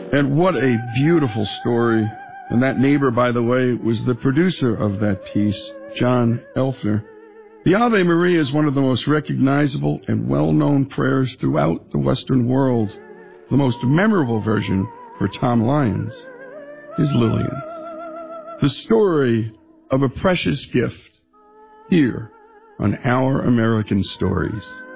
And what a beautiful story. And that neighbor, by the way, was the producer of that piece, John Elfner. The Ave Maria is one of the most recognizable and well-known prayers throughout the Western world. The most memorable version for Tom Lyons is Lillian's. The story of a precious gift here on Our American Stories.